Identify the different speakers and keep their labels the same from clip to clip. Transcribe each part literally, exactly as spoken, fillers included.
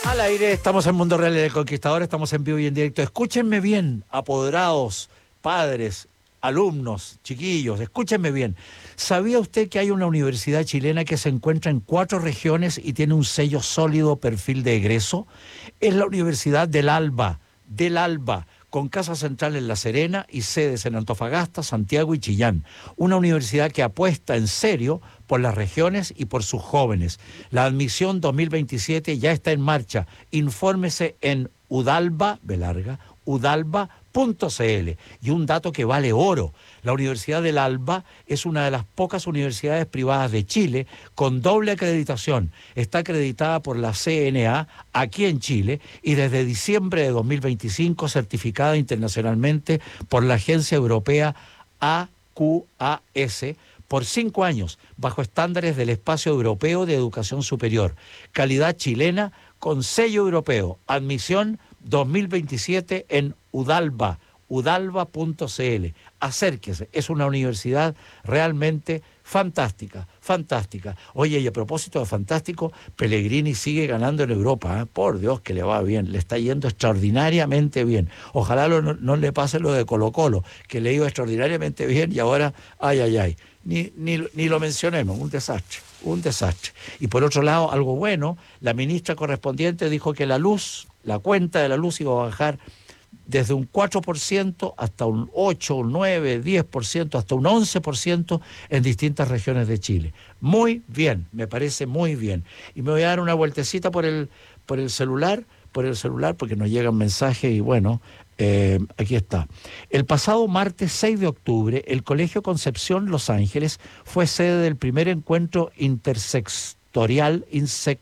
Speaker 1: Al aire, estamos en Mundo Real del Conquistador, estamos en vivo y en directo. Escúchenme bien, apoderados, padres, alumnos, chiquillos, escúchenme bien. ¿Sabía usted que hay una universidad chilena que se encuentra en cuatro regiones y tiene un sello sólido perfil de egreso? Es la Universidad del Alba, del Alba, con casa central en La Serena y sedes en Antofagasta, Santiago y Chillán. Una universidad que apuesta en serio por las regiones y por sus jóvenes. La admisión dos mil veintisiete ya está en marcha. Infórmese en Udalba, Belarga, udalba punto c l. Y un dato que vale oro: la Universidad del Alba es una de las pocas universidades privadas de Chile con doble acreditación. Está acreditada por la C N A aquí en Chile y desde diciembre de dos mil veinticinco certificada internacionalmente por la agencia europea A Q A S por cinco años, bajo estándares del Espacio Europeo de Educación Superior. Calidad chilena con sello europeo. Admisión dos mil veintisiete en Udalba, udalba punto c l. Acérquese, es una universidad realmente fantástica, fantástica. Oye, y a propósito de fantástico, Pellegrini sigue ganando en Europa, ¿eh? Por Dios que le va bien, le está yendo extraordinariamente bien. Ojalá lo, no, no le pase lo de Colo Colo, que le iba extraordinariamente bien y ahora, ay, ay, ay, ni, ni, ni lo mencionemos, un desastre, un desastre. Y por otro lado, algo bueno, la ministra correspondiente dijo que la luz, la cuenta de la luz iba a bajar desde un cuatro por ciento hasta un ocho, nueve, diez por ciento, hasta un once por ciento en distintas regiones de Chile. Muy bien, me parece muy bien. Y me voy a dar una vueltecita por el, por el celular, por el celular, porque nos llegan mensajes y bueno, eh, aquí está. El pasado martes seis de octubre, el Colegio Concepción Los Ángeles fue sede del primer encuentro intersectorial, insect,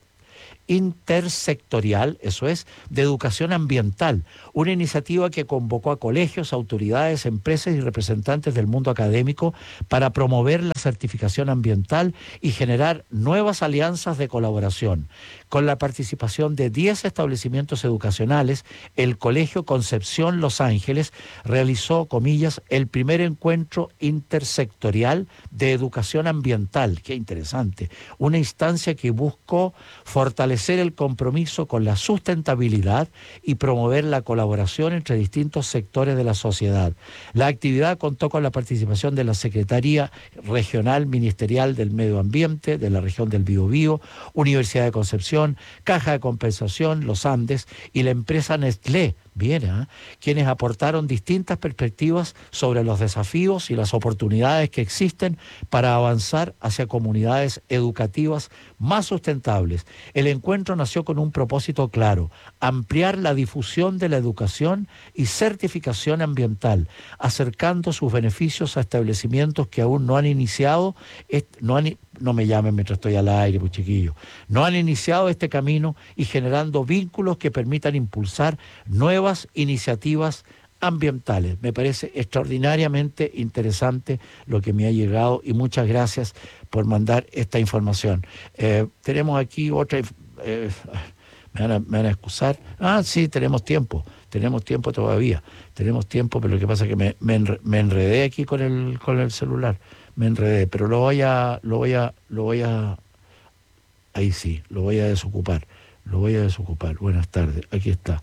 Speaker 1: intersectorial, eso es, de educación ambiental, una iniciativa que convocó a colegios, autoridades, empresas y representantes del mundo académico para promover la certificación ambiental y generar nuevas alianzas de colaboración. Con la participación de diez establecimientos educacionales, el Colegio Concepción Los Ángeles realizó, comillas, el primer encuentro intersectorial de educación ambiental. Qué interesante. Una instancia que buscó fortalecer el compromiso con la sustentabilidad y promover la colaboración entre distintos sectores de la sociedad. La actividad contó con la participación de la Secretaría Regional Ministerial del Medio Ambiente de la región del Biobío, Universidad de Concepción, Caja de Compensación, Los Andes y la empresa Nestlé, bien, ¿eh? Quienes aportaron distintas perspectivas sobre los desafíos y las oportunidades que existen para avanzar hacia comunidades educativas más sustentables. El encuentro nació con un propósito claro: ampliar la difusión de la educación y certificación ambiental, acercando sus beneficios a establecimientos que aún no han iniciado, no han no me llamen mientras estoy al aire, pues chiquillos, no han iniciado este camino y generando vínculos que permitan impulsar nuevas iniciativas ambientales. Me parece extraordinariamente interesante lo que me ha llegado y muchas gracias por mandar esta información. Eh, tenemos aquí otra... Eh, me, van a, me van a excusar. Ah, sí, tenemos tiempo, tenemos tiempo todavía, tenemos tiempo, pero lo que pasa es que me, me, enre, me enredé aquí con el, con el celular. Me enredé, pero lo voy a, lo voy a, lo voy a, ahí sí, lo voy a desocupar, lo voy a desocupar. Buenas tardes, aquí está.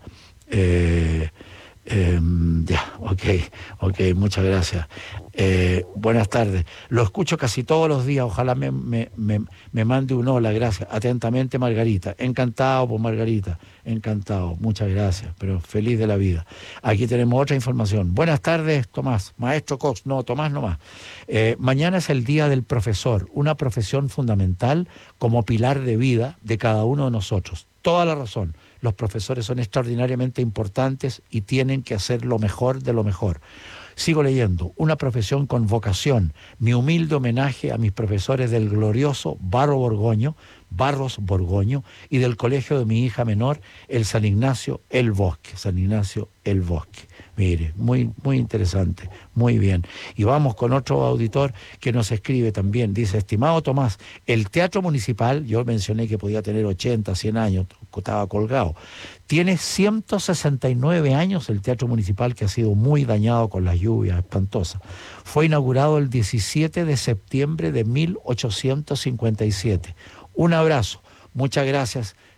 Speaker 1: Eh, eh, ya, ok, ok, muchas gracias. Eh, buenas tardes. Lo escucho casi todos los días, ojalá me, me, me, me mande un hola, gracias. Atentamente, Margarita. Encantado por Margarita, encantado, muchas gracias, pero feliz de la vida. Aquí tenemos otra información. Buenas tardes, Tomás. Maestro Cox, no, Tomás nomás. Eh, mañana es el Día del Profesor, una profesión fundamental como pilar de vida de cada uno de nosotros. Toda la razón. Los profesores son extraordinariamente importantes y tienen que hacer lo mejor de lo mejor. Sigo leyendo. Una profesión con vocación. Mi humilde homenaje a mis profesores del glorioso Barro Borgoño, Barros Borgoño, y del colegio de mi hija menor, el San Ignacio El Bosque. San Ignacio El Bosque. Mire, muy, muy interesante, muy bien. Y vamos con otro auditor que nos escribe también. Dice: estimado Tomás, el Teatro Municipal, yo mencioné que podía tener ochenta, cien años, estaba colgado, tiene ciento sesenta y nueve años el Teatro Municipal, que ha sido muy dañado con las lluvias espantosas. Fue inaugurado el diecisiete de septiembre de mil ochocientos cincuenta y siete. Un abrazo, muchas gracias,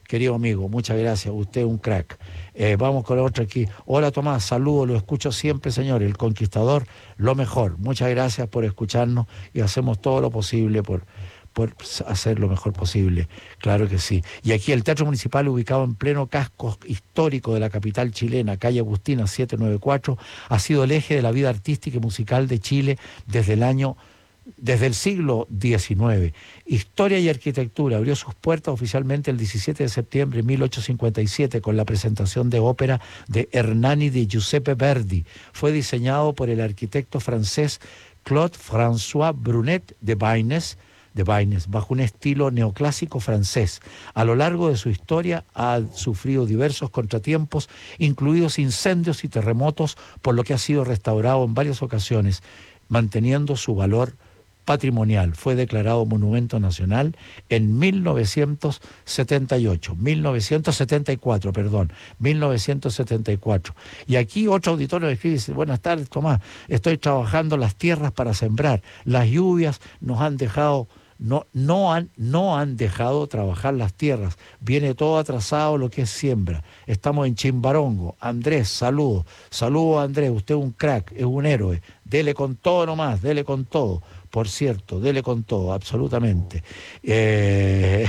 Speaker 1: querido amigo, muchas gracias, usted es un crack. Eh, vamos con la otra aquí. Hola Tomás, saludos, lo escucho siempre, señor, el Conquistador, lo mejor. Muchas gracias por escucharnos y hacemos todo lo posible por, por hacer lo mejor posible, claro que sí. Y aquí el Teatro Municipal, ubicado en pleno casco histórico de la capital chilena, calle Agustina setecientos noventa y cuatro, ha sido el eje de la vida artística y musical de Chile desde el año Desde el siglo diecinueve. Historia y Arquitectura abrió sus puertas oficialmente el diecisiete de septiembre de mil ochocientos cincuenta y siete con la presentación de ópera de Hernani de Giuseppe Verdi. Fue diseñado por el arquitecto francés Claude François Brunet de Baynes, de Baynes, bajo un estilo neoclásico francés. A lo largo de su historia ha sufrido diversos contratiempos, incluidos incendios y terremotos, por lo que ha sido restaurado en varias ocasiones, manteniendo su valor patrimonial. Fue declarado Monumento Nacional en mil novecientos setenta y ocho, mil novecientos setenta y cuatro, perdón, mil novecientos setenta y cuatro. Y aquí otro auditorio me escribe y dice: buenas tardes, Tomás, estoy trabajando las tierras para sembrar. Las lluvias nos han dejado, no, no, han, no han dejado trabajar las tierras. Viene todo atrasado lo que es siembra. Estamos en Chimbarongo. Andrés, saludos. Saludos, Andrés, usted es un crack, es un héroe. Dele con todo nomás, dele con todo. Por cierto, dele con todo, absolutamente. Eh,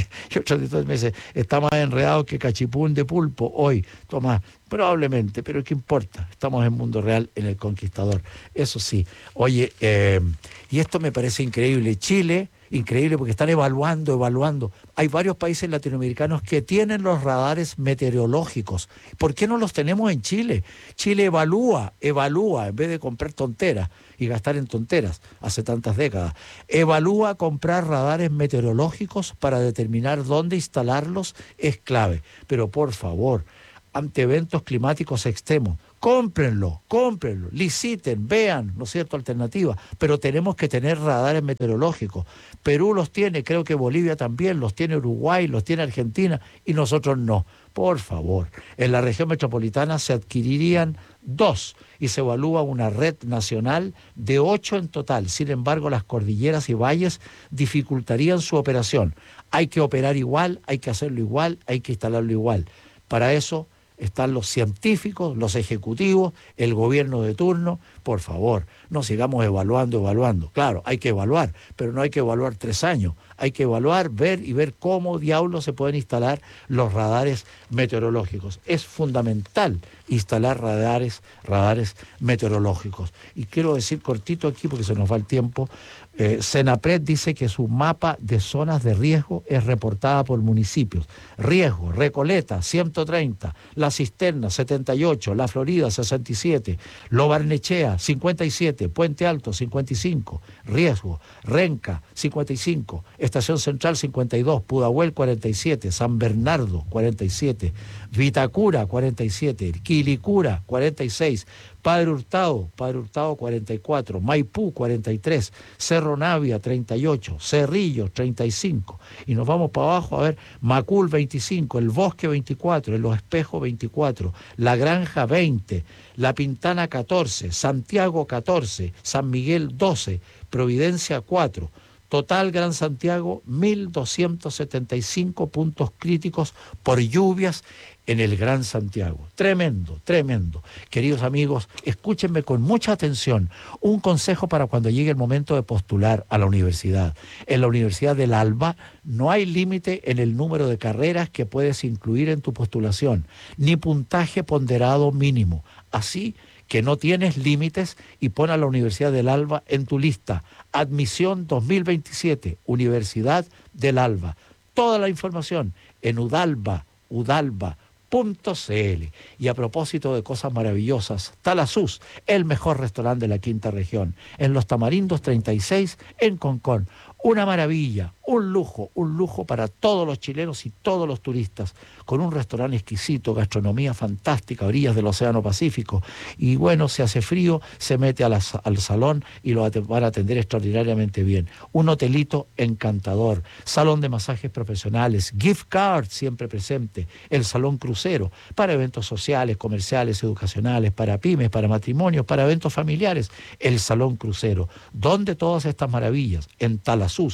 Speaker 1: y otro auditor me dice: está más enredado que cachipún de pulpo hoy, Tomás. Probablemente, pero ¿qué importa? Estamos en Mundo Real, en El Conquistador. Eso sí. Oye, eh, y esto me parece increíble. Chile, increíble porque están evaluando, evaluando. Hay varios países latinoamericanos que tienen los radares meteorológicos. ¿Por qué no los tenemos en Chile? Chile evalúa, evalúa, en vez de comprar tonteras y gastar en tonteras hace tantas décadas. Evalúa comprar radares meteorológicos para determinar dónde instalarlos, es clave. Pero por favor, ante eventos climáticos extremos, cómprenlo, cómprenlo, liciten, vean, ¿no es cierto?, alternativas, pero tenemos que tener radares meteorológicos. Perú los tiene, creo que Bolivia también, los tiene Uruguay, los tiene Argentina, y nosotros no. Por favor, en la región metropolitana se adquirirían dos y se evalúa una red nacional de ocho en total. Sin embargo, las cordilleras y valles dificultarían su operación. Hay que operar igual, hay que hacerlo igual, hay que instalarlo igual. Para eso están los científicos, los ejecutivos, el gobierno de turno. Por favor, no sigamos evaluando, evaluando. Claro, hay que evaluar, pero no hay que evaluar tres años. Hay que evaluar, ver y ver cómo diablos se pueden instalar los radares meteorológicos. Es fundamental instalar radares, radares meteorológicos. Y quiero decir cortito aquí, porque se nos va el tiempo, eh, Senapred dice que su mapa de zonas de riesgo es reportada por municipios. Riesgo, Recoleta, ciento treinta, La Cisterna, setenta y ocho, La Florida, sesenta y siete, Lo Barnechea, cincuenta y siete, Puente Alto, cincuenta y cinco, Riesgo, Renca, cincuenta y cinco, Estación Central, cincuenta y dos, Pudahuel, cuarenta y siete, San Bernardo, cuarenta y siete, Vitacura, cuarenta y siete, Quilicura, cuarenta y seis, Padre Hurtado, Padre Hurtado, cuarenta y cuatro, Maipú, cuarenta y tres, Cerro Navia, treinta y ocho, Cerrillo, treinta y cinco, y nos vamos para abajo a ver, Macul, veinticinco, El Bosque, veinticuatro, Los Espejos, veinticuatro, La Granja, veinte, La Pintana, catorce, Santiago, catorce, San Miguel, doce, Providencia, cuatro, total Gran Santiago, mil doscientos setenta y cinco puntos críticos por lluvias en el Gran Santiago. Tremendo, tremendo. Queridos amigos, escúchenme con mucha atención. Un consejo para cuando llegue el momento de postular a la universidad. En la Universidad del Alba no hay límite en el número de carreras que puedes incluir en tu postulación, ni puntaje ponderado mínimo. Así que no tienes límites y pon a la Universidad del Alba en tu lista. Admisión dos mil veintisiete, Universidad del Alba. Toda la información en udalba, udalba punto c l. Y a propósito de cosas maravillosas, Talasus, el mejor restaurante de la quinta región, en Los Tamarindos treinta y seis, en Concón. Una maravilla, un lujo, un lujo para todos los chilenos y todos los turistas, con un restaurante exquisito, gastronomía fantástica, a orillas del Océano Pacífico. Y bueno, si hace frío, se mete a la, al salón y lo van a atender extraordinariamente bien. Un hotelito encantador, salón de masajes profesionales, gift card siempre presente, el salón crucero, para eventos sociales, comerciales, educacionales, para pymes, para matrimonios, para eventos familiares, el salón crucero. ¿Dónde todas estas maravillas? En Talasus,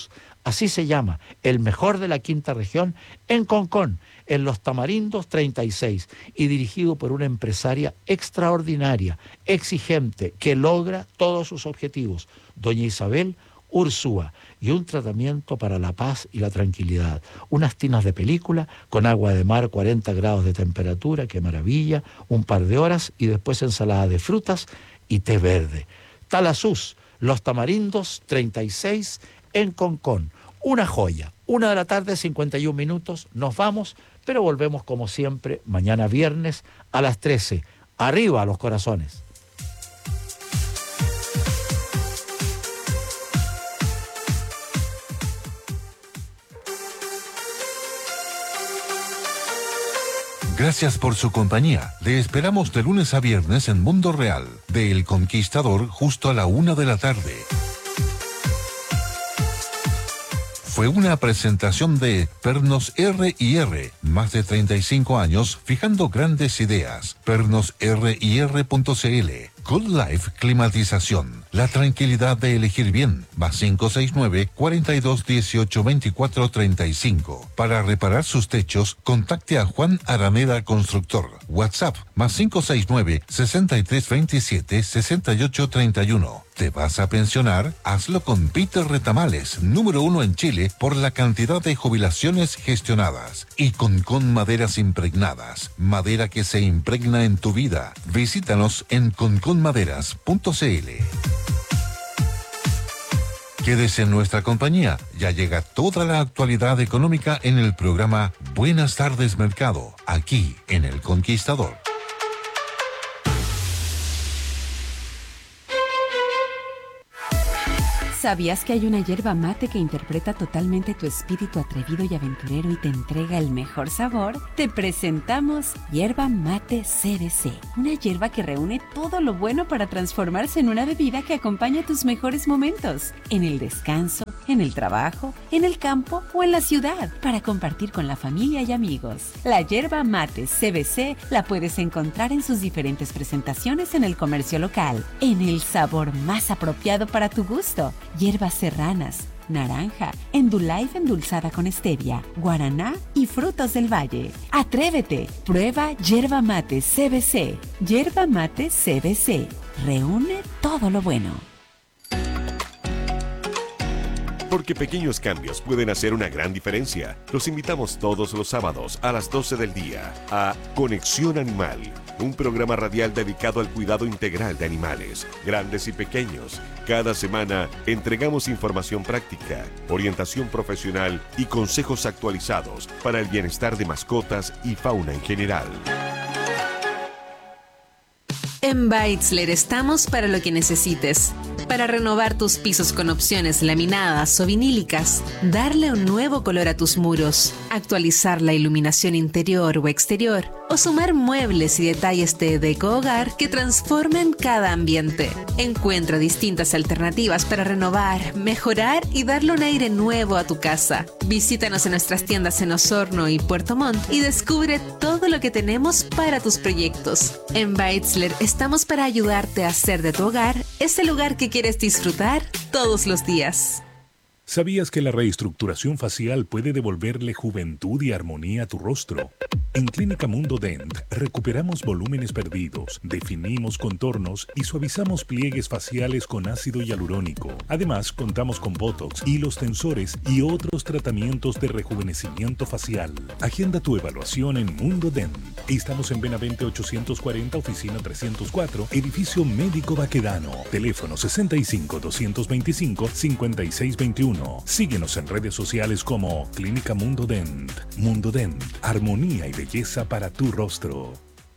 Speaker 1: así se llama, el mejor de la quinta región, en Concón, en Los Tamarindos treinta y seis, y dirigido por una empresaria extraordinaria, exigente, que logra todos sus objetivos, doña Isabel Ursúa, y un tratamiento para la paz y la tranquilidad. Unas tinas de película con agua de mar, cuarenta grados de temperatura, qué maravilla, un par de horas y después ensalada de frutas y té verde. Talasús, Los Tamarindos treinta y seis, en Concón. Una joya. Una de la tarde, cincuenta y un minutos. Nos vamos, pero volvemos como siempre mañana viernes a las trece. Arriba los corazones.
Speaker 2: Gracias por su compañía. Le esperamos de lunes a viernes en Mundo Real, de El Conquistador, justo a la una de la tarde. Fue una presentación de Pernos R y R, más de treinta y cinco años fijando grandes ideas. Pernos R y R punto C L. Good Life Climatización. La tranquilidad de elegir bien. Más cinco seis nueve, cuarenta y dos dieciocho veinticuatro treinta y cinco. Para reparar sus techos, contacte a Juan Araneda Constructor. WhatsApp más cinco seis nueve, sesenta y tres veintisiete, sesenta y ocho treinta y uno. ¿Te vas a pensionar? Hazlo con Peter Retamales, número uno en Chile por la cantidad de jubilaciones gestionadas. Y con Con Maderas Impregnadas. Madera que se impregna en tu vida. Visítanos en concon maderas punto c l. Quédese en nuestra compañía. Ya llega toda la actualidad económica en el programa Buenas tardes Mercado, aquí en El Conquistador.
Speaker 3: ¿Sabías que hay una yerba mate que interpreta totalmente tu espíritu atrevido y aventurero y te entrega el mejor sabor? Te presentamos Yerba Mate C B C, una yerba que reúne todo lo bueno para transformarse en una bebida que acompaña tus mejores momentos, en el descanso, en el trabajo, en el campo o en la ciudad, para compartir con la familia y amigos. La Yerba Mate C B C la puedes encontrar en sus diferentes presentaciones en el comercio local, en el sabor más apropiado para tu gusto. Hierbas serranas, naranja, Endullife endulzada con stevia, guaraná y frutos del valle. ¡Atrévete! Prueba Yerba Mate C B C. Yerba Mate C B C. Reúne todo lo bueno.
Speaker 4: Porque pequeños cambios pueden hacer una gran diferencia. Los invitamos todos los sábados a las doce del día a Conexión Animal, un programa radial dedicado al cuidado integral de animales, grandes y pequeños. Cada semana entregamos información práctica, orientación profesional y consejos actualizados para el bienestar de mascotas y fauna en general.
Speaker 5: En Beitzler estamos para lo que necesites. Para renovar tus pisos con opciones laminadas o vinílicas, darle un nuevo color a tus muros, actualizar la iluminación interior o exterior, o sumar muebles y detalles de deco hogar que transformen cada ambiente. Encuentra distintas alternativas para renovar, mejorar y darle un aire nuevo a tu casa. Visítanos en nuestras tiendas en Osorno y Puerto Montt y descubre todo lo que tenemos para tus proyectos. En Beitzler estamos para ayudarte a hacer de tu hogar ese lugar que quieres disfrutar todos los días.
Speaker 6: ¿Sabías que la reestructuración facial puede devolverle juventud y armonía a tu rostro? En Clínica Mundo Dent recuperamos volúmenes perdidos, definimos contornos y suavizamos pliegues faciales con ácido hialurónico. Además, contamos con Botox, hilos tensores y otros tratamientos de rejuvenecimiento facial. Agenda tu evaluación en Mundo Dent. Estamos en Benavente ochocientos cuarenta, oficina trescientos cuatro, edificio Médico Baquedano. Teléfono sesenta y cinco, doscientos veinticinco, cincuenta y seis veintiuno. Síguenos en redes sociales como Clínica Mundo Dent. Mundo Dent, armonía y belleza para tu rostro.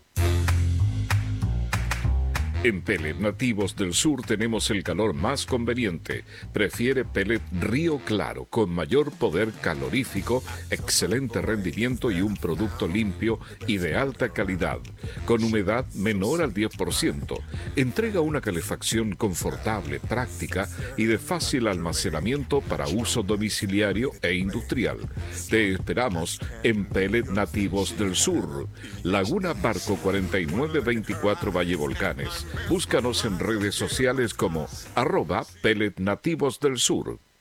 Speaker 7: En Pellet Nativos del Sur tenemos el calor más conveniente. Prefiere Pellet Río Claro, con mayor poder calorífico, excelente rendimiento y un producto limpio y de alta calidad, con humedad menor al diez por ciento. Entrega una calefacción confortable, práctica y de fácil almacenamiento para uso domiciliario e industrial. Te esperamos en Pellet Nativos del Sur, Laguna Barco cuarenta y nueve veinticuatro Valle Volcanes. Búscanos en redes sociales como arroba Pellet Nativos del Sur.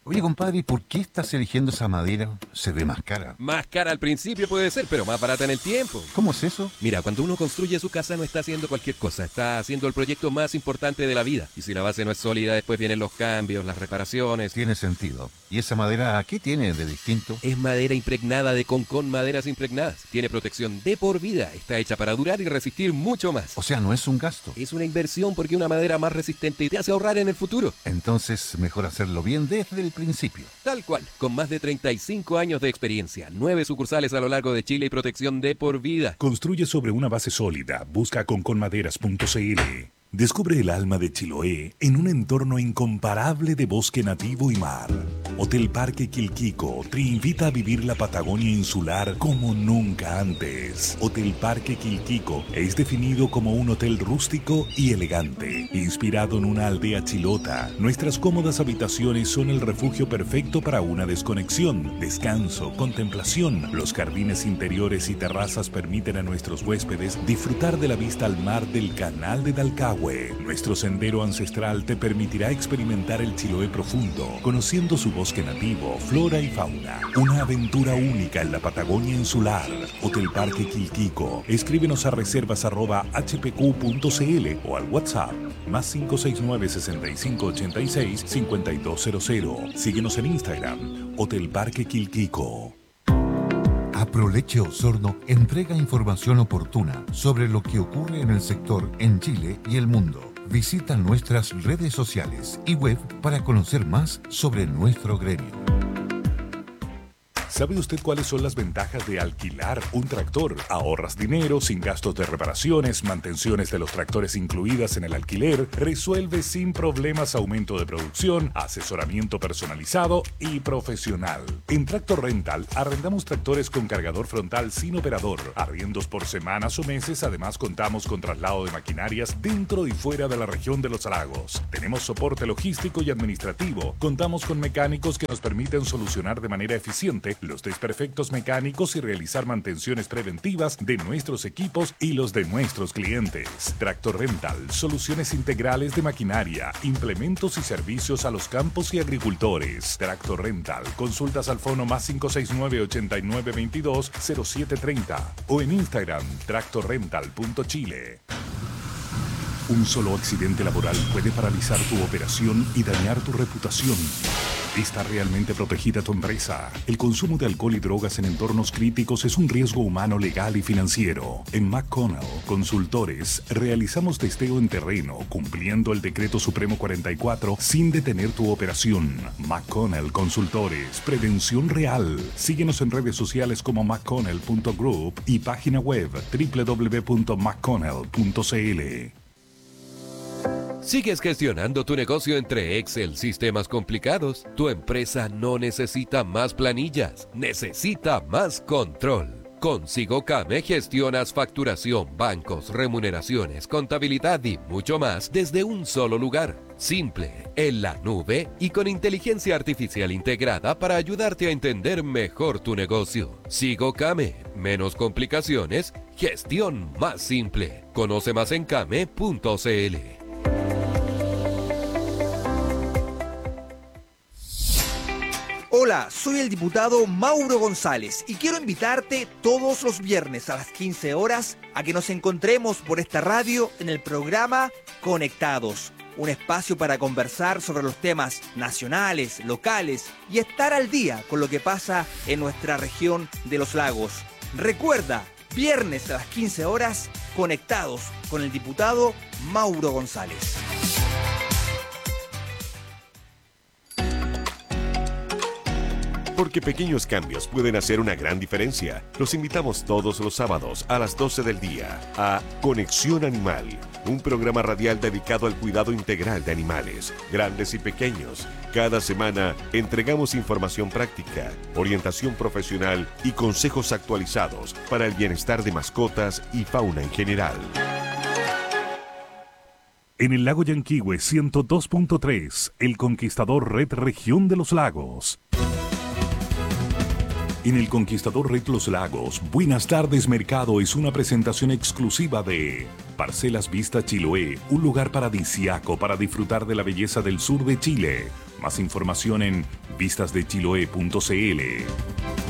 Speaker 2: Oye, compadre, ¿por qué estás eligiendo esa madera? Se ve más cara.
Speaker 8: Más cara al principio puede ser, pero más barata en el tiempo.
Speaker 2: ¿Cómo es eso?
Speaker 8: Mira, cuando uno construye su casa no está haciendo cualquier cosa, está haciendo el proyecto más importante de la vida. Y si la base no es sólida, después vienen los cambios, las reparaciones.
Speaker 2: Tiene sentido. ¿Y esa madera qué tiene de distinto?
Speaker 8: Es madera impregnada de Concon Maderas Impregnadas. Tiene protección de por vida, está hecha para durar y resistir mucho más.
Speaker 2: O sea, no es un gasto.
Speaker 8: Es una inversión porque una madera más resistente te hace ahorrar en el futuro.
Speaker 2: Entonces, mejor hacerlo bien desde el principio.
Speaker 8: Tal cual, con más de treinta y cinco años de experiencia, nueve sucursales a lo largo de Chile y protección de por vida.
Speaker 6: Construye sobre una base sólida. Busca conconmaderas punto c l. Descubre el alma de Chiloé en un entorno incomparable de bosque nativo y mar. Hotel Parque Quilquico te invita a vivir la Patagonia insular como nunca antes. Hotel Parque Quilquico es definido como un hotel rústico y elegante, inspirado en una aldea chilota. Nuestras cómodas habitaciones son el refugio perfecto para una desconexión, descanso, contemplación. Los jardines interiores y terrazas permiten a nuestros huéspedes disfrutar de la vista al mar del Canal de Dalcahue. Nuestro sendero ancestral te permitirá experimentar el Chiloé profundo, conociendo su bosque nativo, flora y fauna. Una aventura única en la Patagonia insular. Hotel Parque Quilquico. Escríbenos a reservas arroba h p q punto c l o al WhatsApp más cinco seis nueve, sesenta y cinco ochenta y seis, cincuenta y dos cero cero. Síguenos en Instagram, Hotel Parque Quilquico.
Speaker 2: Aproleche Osorno entrega información oportuna sobre lo que ocurre en el sector en Chile y el mundo. Visita nuestras redes sociales y web para conocer más sobre nuestro gremio.
Speaker 6: ¿Sabe usted cuáles son las ventajas de alquilar un tractor? Ahorras dinero sin gastos de reparaciones, mantenciones de los tractores incluidas en el alquiler, resuelve sin problemas aumento de producción, asesoramiento personalizado y profesional. En Tractor Rental arrendamos tractores con cargador frontal sin operador, arriendos por semanas o meses, además contamos con traslado de maquinarias dentro y fuera de la región de los lagos. Tenemos soporte logístico y administrativo, contamos con mecánicos que nos permiten solucionar de manera eficiente los desperfectos mecánicos y realizar mantenciones preventivas de nuestros equipos y los de nuestros clientes. Tractor Rental, soluciones integrales de maquinaria, implementos y servicios a los campos y agricultores. Tractor Rental, consultas al fono más cinco seis nueve, ochenta y nueve veintidós, cero siete treinta o en Instagram tractor rental punto chile. Un solo accidente laboral puede paralizar tu operación y dañar tu reputación. ¿Está realmente protegida tu empresa? El consumo de alcohol y drogas en entornos críticos es un riesgo humano, legal y financiero. En McConnell Consultores realizamos testeo en terreno, cumpliendo el Decreto Supremo cuarenta y cuatro sin detener tu operación. McConnell Consultores, prevención real. Síguenos en redes sociales como mcconnell punto group y página web doble u doble u doble u punto mcconnell punto c l.
Speaker 8: ¿Sigues gestionando tu negocio entre Excel, sistemas complicados? Tu empresa no necesita más planillas, necesita más control. Con SigoCame gestionas facturación, bancos, remuneraciones, contabilidad y mucho más desde un solo lugar. Simple, en la nube y con inteligencia artificial integrada para ayudarte a entender mejor tu negocio. SigoCame, menos complicaciones, gestión más simple. Conoce más en came punto c l.
Speaker 9: Hola, soy el diputado Mauro González y quiero invitarte todos los viernes a las quince horas a que nos encontremos por esta radio en el programa Conectados, un espacio para conversar sobre los temas nacionales, locales y estar al día con lo que pasa en nuestra región de los lagos. Recuerda, viernes a las quince horas, Conectados con el diputado Mauro González.
Speaker 4: Porque pequeños cambios pueden hacer una gran diferencia. Los invitamos todos los sábados a las doce del día a Conexión Animal, un programa radial dedicado al cuidado integral de animales, grandes y pequeños. Cada semana entregamos información práctica, orientación profesional y consejos actualizados para el bienestar de mascotas y fauna en general.
Speaker 6: En el lago Yanquihue ciento dos punto tres, El Conquistador Red Región de los Lagos. En El Conquistador Red Los Lagos, Buenas Tardes Mercado es una presentación exclusiva de Parcelas Vista Chiloé, un lugar paradisiaco para disfrutar de la belleza del sur de Chile. Más información en vistas de chiloé punto c l.